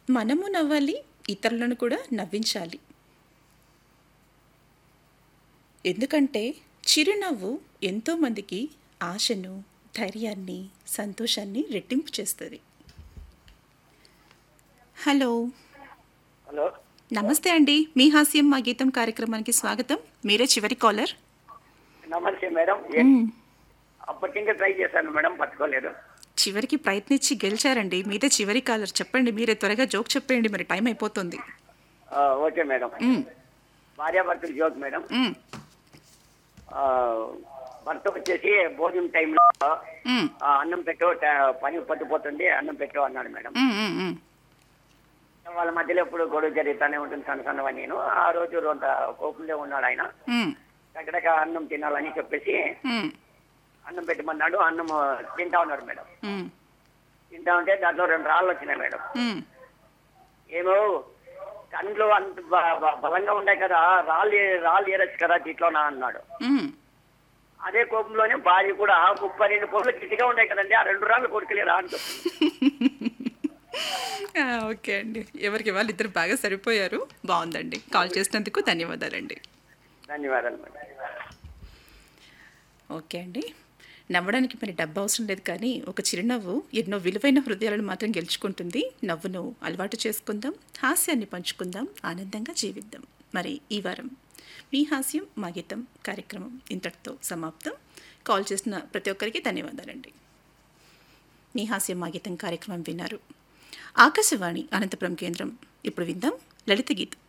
మనము నవ్వాలి, ఇతరులను కూడా నవ్వించాలి. ఎందుకంటే చిరునవ్వు ఎంతోమందికి ఆశను, ధైర్యాన్ని, సంతోషాన్ని రెట్టింపు చేస్తుంది. హలో, హలో, నమస్తే అండి. మీ హాస్యం మా గీతం కార్యక్రమానికి స్వాగతం. మీరే చివరి కాలర్. నమస్తే మేడం. మ్మ్. అప్పటికింకా ట్రై చేశాను మేడం, పట్టుకోలేదు. చివరికి ప్రయత్నించి గెలిచారండి. మీదే చివరి కాలర్. చెప్పండి, మీరే త్వరగా జోక్ చెప్పండి, మరి టైం అయిపోతుంది. Okay madam. మ్మ్. భార్యాభర్తలు జోక్ మేడం. మ్మ్. ఆ, భర్త వచ్చేసి భోజనం టైంలో మ్మ్. అన్నం పెట్టు, పని పట్టుపోతుంది, అన్నం పెట్టు అన్నాడు మేడం. మ్మ్. మ్మ్. మ్మ్. వాళ్ళ మధ్యలో ఎప్పుడు గొడవ జరుగుతానే ఉంటుంది సన్నసన్నవా. నేను ఆ రోజు రొంత కోపంలో ఉన్నాడు ఆయన. మ్మ్. అక్కడక అన్నం తినాలని చెప్పేసి మ్మ్. అన్నం పెట్టమన్నాడు. అన్నం తింటా ఉన్నాడు మేడం. మ్మ్. తింటా ఉంటే దాంట్లో 2 రాళ్ళు వచ్చినాయి మేడం. మ్మ్. ఏమో కండ్లు అంత బలంగా ఉన్నాయి కదా, రాళ్ళు ఏరచ్చు కదా దీంట్లోనా అన్నాడు. మ్మ్. అదే కోపంలోనే భార్య కూడా 32 పొరలు కిటిగా ఉన్నాయి కదండి, ఆ 2 రాళ్ళు కొడుకులేరా అని చెప్తుంది. ఓకే అండి. ఎవరికి వాళ్ళు ఇద్దరు బాగా సరిపోయారు. బాగుందండి. కాల్ చేసినందుకు ధన్యవాదాలండి. ధన్యవాదాలు మేడం. ఓకే అండి. నవ్వడానికి మరి డబ్బు అవసరం లేదు, కానీ ఒక చిరునవ్వు ఎన్నో విలువైన హృదయాలను మాత్రం గెలుచుకుంటుంది. నవ్వును అలవాటు చేసుకుందాం, హాస్యాన్ని పంచుకుందాం, ఆనందంగా జీవిద్దాం. మరి ఈ వారం మీ హాస్యం మా గీతం కార్యక్రమం ఇంతటితో సమాప్తం. కాల్ చేసిన ప్రతి ఒక్కరికి ధన్యవాదాలండి. మీ హాస్యం మా గీతం కార్యక్రమం విన్నారు. ఆకాశవాణి అనంతపురం కేంద్రం. ఇప్పుడు విందాం లలిత గీతం.